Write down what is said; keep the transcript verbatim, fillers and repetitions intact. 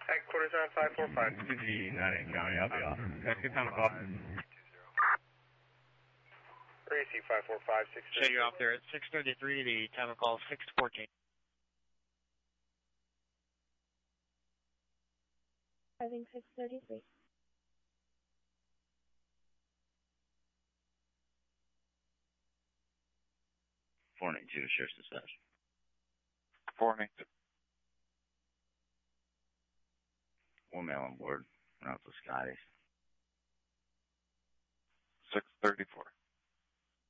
Headquarters on five four five. United County, I'll be off. That's good time to call. Gracie five four five six. So you're off there at six thirty-three. The time of call six fourteen. I think six thirty-three. four ninety-two, Sheriff's Dispatch. four ninety-two. One male on board. We're out to Scotty's. six thirty-four.